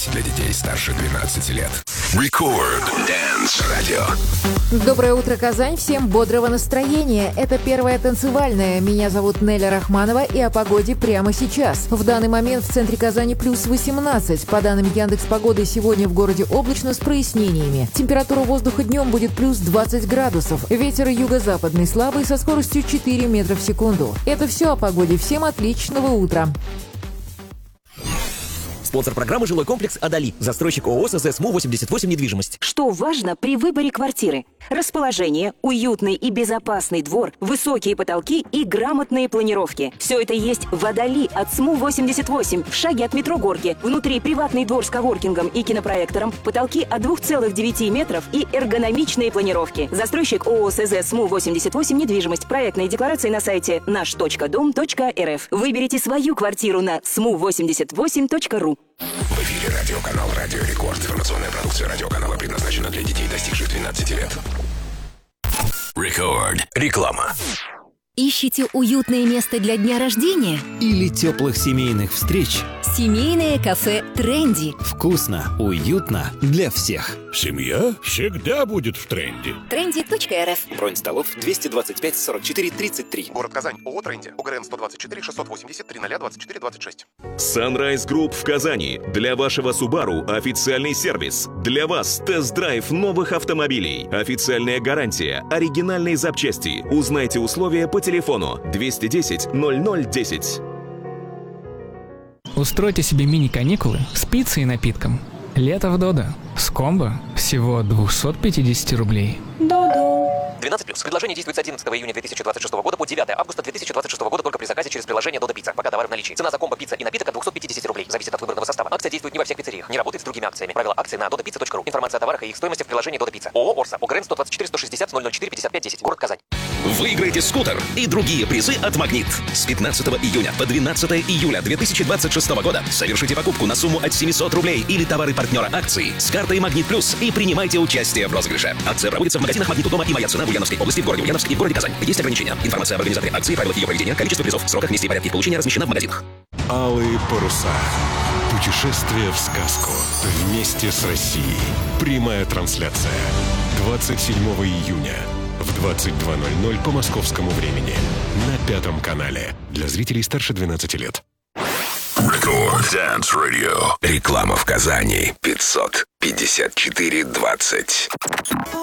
для детей старше 12 лет. Record Dance Radio. Доброе утро, Казань. Всем бодрого настроения. Это первая танцевальная. Меня зовут Неля Рахманова, и о погоде прямо сейчас. В данный момент в центре Казани плюс 18. По данным Яндекс.Погоды, сегодня в городе облачно с прояснениями. Температура воздуха днем будет плюс 20 градусов. Ветер юго-западный слабый со скоростью 4 метра в секунду. Это все о погоде. Всем отличного утра. Спонсор программы «Жилой комплекс Адали». Застройщик ООО СМУ-88 недвижимость. Что важно при выборе квартиры? Расположение, уютный и безопасный двор, высокие потолки и грамотные планировки. Все это есть в Адали от СМУ-88, в шаге от метро Горки. Внутри приватный двор с коворкингом и кинопроектором, потолки от 2,9 метров и эргономичные планировки. Застройщик ООО СМУ-88 недвижимость. Проектные декларации на сайте наш.дом.рф. Выберите свою квартиру на smu88.ru. В эфире радиоканал «Радио Рекорд». Информационная продукция радиоканала предназначена для детей, достигших 12 лет. Record. Реклама. Ищите уютное место для дня рождения? Или теплых семейных встреч? Семейное кафе «Тренди». Вкусно, уютно для всех. Семья всегда будет в тренде. Trendy.rf. Бронь столов 225 44 33. Город Казань. ООО «Тренди». УГРН 124 680 30024 26. Sunrise Group в Казани. Для вашего Subaru официальный сервис. Для вас тест-драйв новых автомобилей. Официальная гарантия. Оригинальные запчасти. Узнайте условия по телефону 210 0010. Устройте себе мини-каникулы с пиццей и напитком. Лето в Додо. С комбо всего 250 рублей. Додо. 12+. Предложение действует с 11 июня 2026 года по 9 августа 2026 года только при заказе через приложение Додо Пицца. Пока товары в наличии. Цена за комбо пицца и напиток от 250 рублей. Зависит от выбранного состава. Акция действует не во всех пиццериях. Не работает с другими акциями. Правила акции на dodopizza.ru. Информация о товарах и их стоимости в приложении Додо Пицца. ООО «Орса». УГРН 124 160 004 55 10. Город Казань. Выиграйте скутер и другие призы от «Магнит». С 15 июня по 12 июля 2026 года совершите покупку на сумму от 700 рублей или товары партнера акции с картой «Магнит Плюс» и принимайте участие в розыгрыше. Акция проводится в магазинах «Магнит» у дома и «Моя цена» в Ульяновской области, в городе Ульяновск и в городе Казань. Есть ограничения. Информация об организаторе акции, правилах ее проведения, количество призов, сроках, месте и порядке их получения размещена в магазинах. Алые паруса. Путешествие в сказку. Вместе с Россией. Прямая трансляция. 27 июня. В 22:00 по московскому времени. На 5 канале. Для зрителей старше 12 лет. Record Dance Radio. Реклама в Казани. 554 20.